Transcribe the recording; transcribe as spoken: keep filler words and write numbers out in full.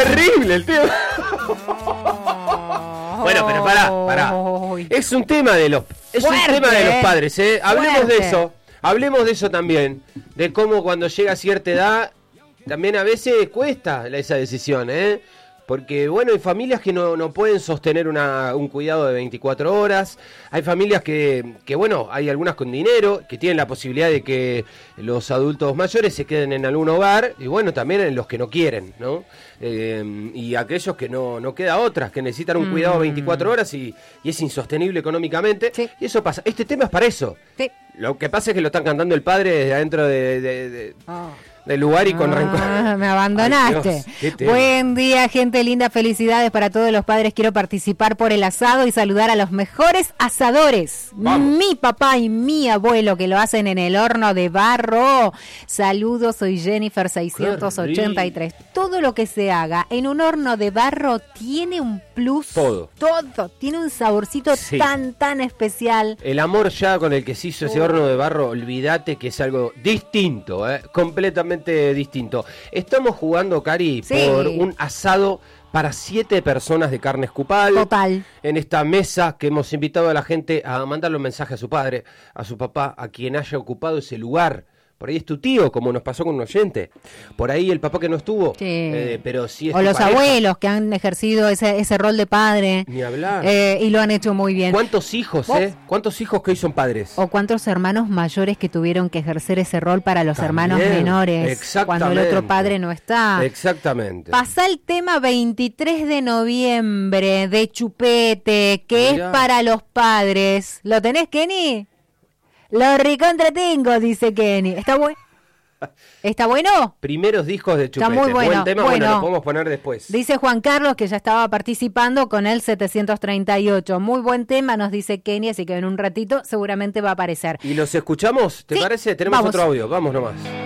terrible el tema. Bueno, pero pará, pará. Es un tema de los, es Fuerte, un tema de los padres, ¿eh? Hablemos Fuerte. de eso. Hablemos de eso también. De cómo cuando llega a cierta edad, también a veces cuesta esa decisión, ¿eh? Porque, bueno, hay familias que no, no pueden sostener una, un cuidado de veinticuatro horas. Hay familias que, que, bueno, hay algunas con dinero, que tienen la posibilidad de que los adultos mayores se queden en algún hogar. Y, bueno, también en los que no quieren, ¿no? Eh, y aquellos que no, no queda otras, que necesitan un mm. cuidado de veinticuatro horas y, y es insostenible económicamente. Sí. Y eso pasa. Este tema es para eso. Sí. Lo que pasa es que lo están cantando el padre desde adentro de... de, de oh. del lugar y con ah, rencor. Me abandonaste. Ay, Dios, buen día, gente linda, felicidades para todos los padres. Quiero participar por el asado y saludar a los mejores asadores. Vamos. Mi papá y mi abuelo que lo hacen en el horno de barro. Saludos, soy Jennifer seiscientos ochenta y tres. Todo lo que se haga en un horno de barro tiene un plus. Todo. Todo. Tiene un saborcito sí. tan, tan especial. El amor ya con el que se hizo ese oh. horno de barro, olvídate que es algo distinto, ¿eh? Completamente distinto. Estamos jugando, Cari, sí. por un asado para siete personas de carne escupal. Total. En esta mesa que hemos invitado a la gente a mandarle un mensaje a su padre, a su papá, a quien haya ocupado ese lugar. Por ahí es tu tío, como nos pasó con un oyente. Por ahí el papá que no estuvo. Sí. Eh, pero sí es o los pareja. Abuelos que han ejercido ese, ese rol de padre. Ni hablar. Eh, y lo han hecho muy bien. ¿Cuántos hijos, ¿Vos? eh? ¿Cuántos hijos que hoy son padres? O cuántos hermanos mayores que tuvieron que ejercer ese rol para los También. hermanos menores. Exactamente. Cuando el otro padre no está. Exactamente. Pasa el tema veintitrés de noviembre de Chupete, que Mirá. es para los padres. ¿Lo tenés, Kenny? Lo recontra tengo, dice Kenny. ¿Está bueno? ¿Está bueno? Primeros discos de Chupete. Está muy bueno. Buen tema, bueno, bueno, lo podemos poner después. Dice Juan Carlos que ya estaba participando con el setecientos treinta y ocho. Muy buen tema, nos dice Kenny, así que en un ratito seguramente va a aparecer. ¿Y los escuchamos? ¿Te sí, parece? Tenemos vamos. otro audio, vamos nomás.